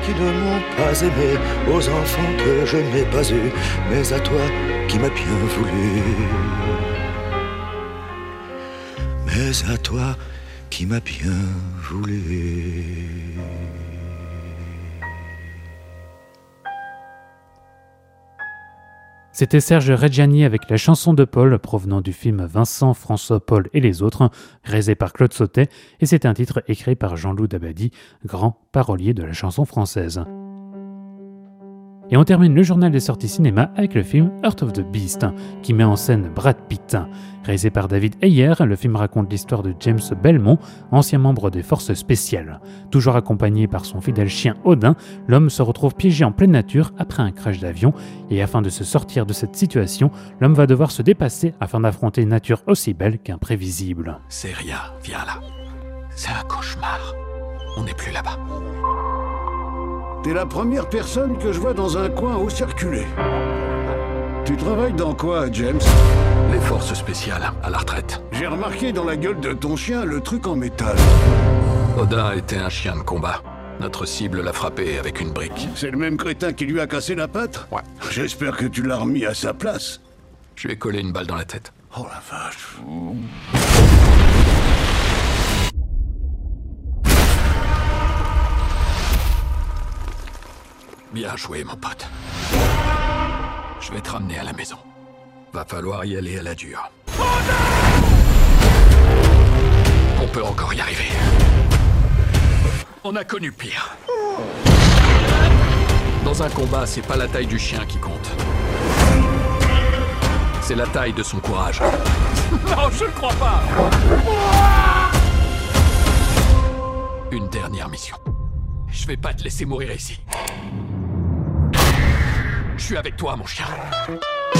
qui ne m'ont pas aimé, aux enfants que je n'ai pas eus, mais à toi qui m'as bien voulu. Mais à toi qui m'as bien voulu. C'était Serge Reggiani avec la chanson de Paul, provenant du film Vincent, François, Paul et les autres, réalisé par Claude Sautet, et c'est un titre écrit par Jean-Loup Dabadi, grand parolier de la chanson française. Et on termine le journal des sorties cinéma avec le film Heart of the Beast, qui met en scène Brad Pitt. Réalisé par David Ayer, le film raconte l'histoire de James Belmont, ancien membre des forces spéciales. Toujours accompagné par son fidèle chien Odin, l'homme se retrouve piégé en pleine nature après un crash d'avion, et afin de se sortir de cette situation, l'homme va devoir se dépasser afin d'affronter une nature aussi belle qu'imprévisible. C'est rien, viens là. C'est un cauchemar. On n'est plus là-bas. T'es la première personne que je vois dans un coin où circuler. Tu travailles dans quoi, James? Les forces spéciales, à la retraite. J'ai remarqué dans la gueule de ton chien le truc en métal. Odin était un chien de combat. Notre cible l'a frappé avec une brique. C'est le même crétin qui lui a cassé la patte? Ouais. J'espère que tu l'as remis à sa place. Je lui ai collé une balle dans la tête. Oh la vache. Bien joué, mon pote. Je vais te ramener à la maison. Va falloir y aller à la dure. On peut encore y arriver. On a connu pire. Dans un combat, c'est pas la taille du chien qui compte. C'est la taille de son courage. Non, je ne crois pas. Une dernière mission. Je vais pas te laisser mourir ici. Je suis avec toi, mon chien.